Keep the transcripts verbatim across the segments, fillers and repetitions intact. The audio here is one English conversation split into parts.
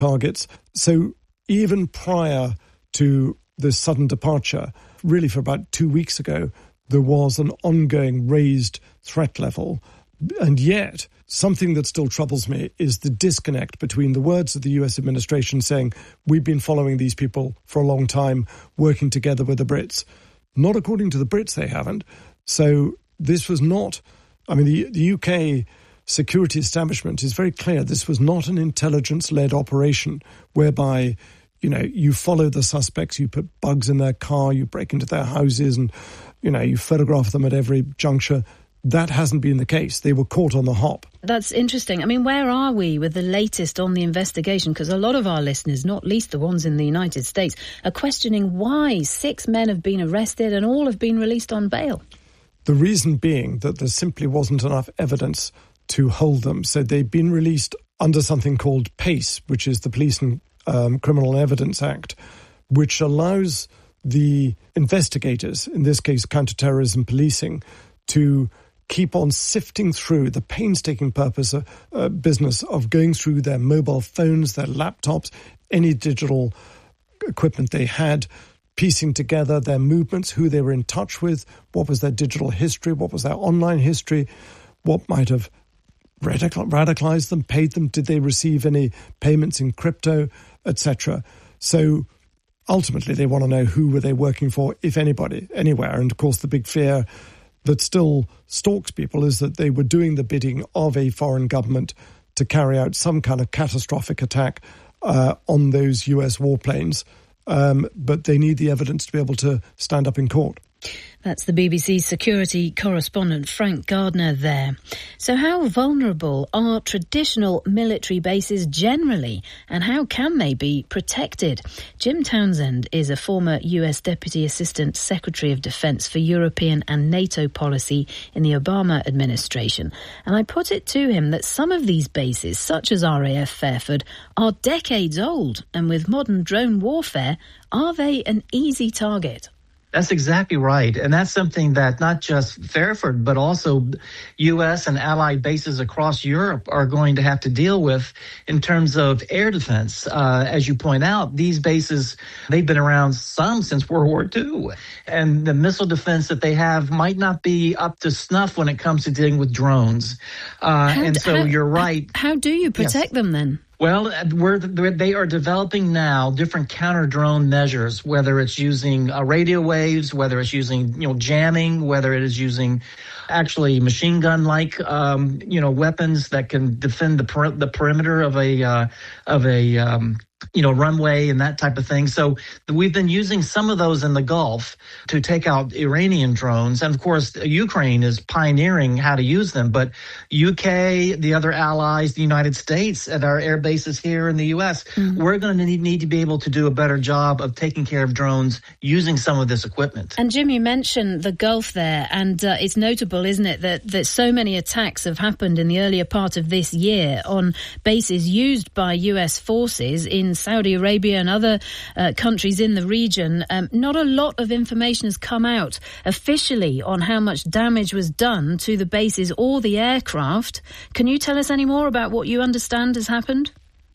targets. So even prior to this sudden departure, really for about two weeks ago, there was an ongoing raised threat level. And yet, something that still troubles me is the disconnect between the words of the U S administration saying, we've been following these people for a long time, working together with the Brits. Not according to the Brits, they haven't. So this was not, I mean, the, the U K security establishment is very clear. This was not an intelligence-led operation whereby, you know, you follow the suspects, you put bugs in their car, you break into their houses and, you know, you photograph them at every juncture. That hasn't been the case. They were caught on the hop. That's interesting. I mean, where are we with the latest on the investigation? Because a lot of our listeners, not least the ones in the United States, are questioning why six men have been arrested and all have been released on bail. The reason being that there simply wasn't enough evidence to hold them. So they've been released under something called PACE, which is the Police and um, Criminal Evidence Act, which allows the investigators, in this case counterterrorism policing, to keep on sifting through the painstaking purpose of, uh, business of going through their mobile phones, their laptops, any digital equipment they had, piecing together their movements, who they were in touch with, what was their digital history, what was their online history, what might have radical, radicalized them, paid them, did they receive any payments in crypto, et cetera. So ultimately they want to know who were they working for, if anybody, anywhere. And of course the big fear that still stalks people is that they were doing the bidding of a foreign government to carry out some kind of catastrophic attack uh, on those U S warplanes. Um, but they need the evidence to be able to stand up in court. That's the B B C security correspondent Frank Gardner there. So how vulnerable are traditional military bases generally, and how can they be protected? Jim Townsend is a former U S Deputy Assistant Secretary of Defence for European and NATO policy in the Obama administration. And I put it to him that some of these bases, such as R A F Fairford, are decades old, and with modern drone warfare, are they an easy target? That's exactly right. And that's something that not just Fairford, but also U S and allied bases across Europe are going to have to deal with in terms of air defense. Uh, as you point out, these bases, they've been around some since World War Two. And the missile defense that they have might not be up to snuff when it comes to dealing with drones. Uh, how, and so how, you're right. How do you protect yes. them then? Well, we're, they are developing now different counter-drone measures, whether it's using uh, radio waves, whether it's using, you know, jamming, whether it is using actually machine gun-like, um, you know, weapons that can defend the per- the perimeter of a uh, of a um, you know, runway and that type of thing. So we've been using some of those in the Gulf to take out Iranian drones. And of course, Ukraine is pioneering how to use them. But U K, the other allies, the United States, at our air bases here in the U S, mm-hmm. we're going to need, need to be able to do a better job of taking care of drones using some of this equipment. And Jim, you mentioned the Gulf there, and uh, it's notable, isn't it, that, that so many attacks have happened in the earlier part of this year on bases used by U S forces in Saudi Arabia and other uh, countries in the region. Um, not a lot of information has come out officially on how much damage was done to the bases or the aircraft. Can you tell us any more about what you understand has happened?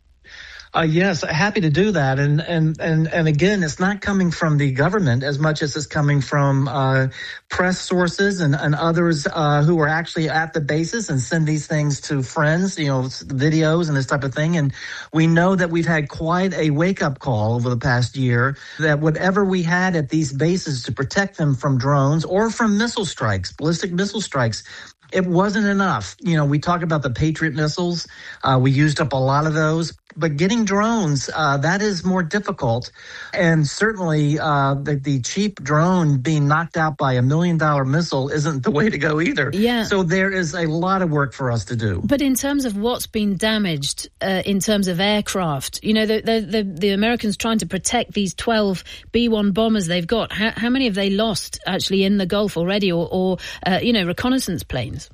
Uh, yes, happy to do that. And, and, and, and again, it's not coming from the government as much as it's coming from uh, press sources and, and others uh, who are actually at the bases and send these things to friends, you know, videos and this type of thing. And we know that we've had quite a wake-up call over the past year that whatever we had at these bases to protect them from drones or from missile strikes, ballistic missile strikes, it wasn't enough. You know, we talk about the Patriot missiles. Uh, we used up a lot of those. But getting drones, uh, that is more difficult. And certainly uh, the, the cheap drone being knocked out by a million dollar missile isn't the way to go either. Yeah. So there is a lot of work for us to do. But in terms of what's been damaged uh, in terms of aircraft, you know, the, the, the, the Americans trying to protect these twelve B one bombers they've got, how, how many have they lost actually in the Gulf already or, or uh, you know, reconnaissance planes?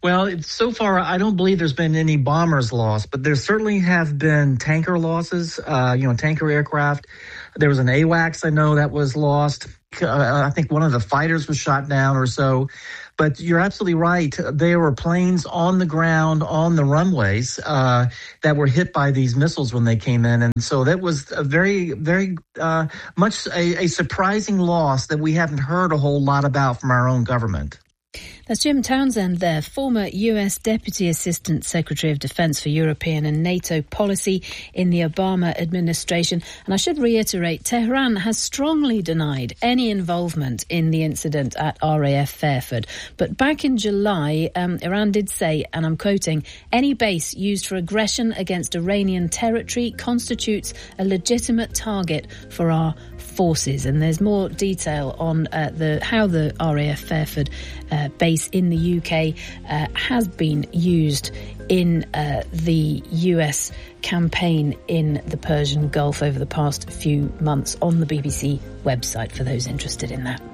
Well, it's, so far, I don't believe there's been any bombers lost, but there certainly have been tanker losses, uh, you know, tanker aircraft. There was an AWACS, I know, that was lost. Uh, I think one of the fighters was shot down or so. But you're absolutely right. There were planes on the ground, on the runways, uh, that were hit by these missiles when they came in. And so that was a very, very uh, much a, a surprising loss that we haven't heard a whole lot about from our own government. That's Jim Townsend there, former U S Deputy Assistant Secretary of Defense for European and NATO policy in the Obama administration. And I should reiterate, Tehran has strongly denied any involvement in the incident at R A F Fairford. But back in July, um, Iran did say, and I'm quoting, any base used for aggression against Iranian territory constitutes a legitimate target for our forces. And there's more detail on uh, the how the R A F Fairford uh, base in the U K uh, has been used in uh, the U S campaign in the Persian Gulf over the past few months on the B B C website for those interested in that.